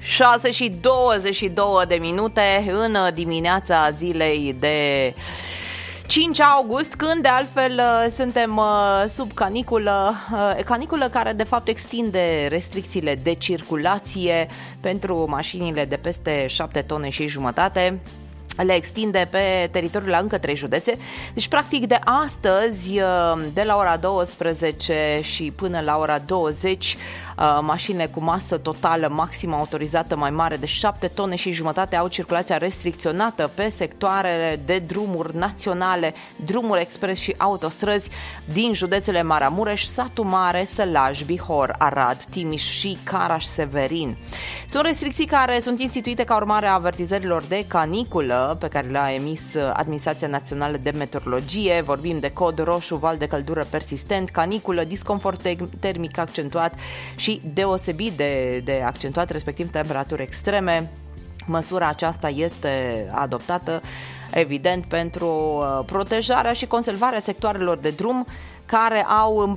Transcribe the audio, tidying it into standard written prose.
6:22 în dimineața zilei de 5 august, când de altfel suntem sub caniculă, caniculă care de fapt extinde restricțiile de circulație pentru mașinile de peste 7 tone și jumătate. Le extinde pe teritoriul la încă 3 județe. Deci, practic, de astăzi, de la ora 12 și până la ora 20, mașinile cu masă totală maximă autorizată mai mare de 7 tone și jumătate au circulația restricționată pe sectoarele de drumuri naționale, drumuri expres și autostrăzi din județele Maramureș, Satu Mare, Sălaj, Bihor, Arad, Timiș și Caraș-Severin. Sunt restricții care sunt instituite ca urmare a avertizărilor de caniculă pe care le-a emis Administrația Națională de Meteorologie. Vorbim de cod roșu, val de căldură persistent, caniculă, disconfort termic accentuat și deosebit de accentuat, respectiv temperaturi extreme. Măsura aceasta este adoptată, evident, pentru protejarea și conservarea sectoarelor de drum care au în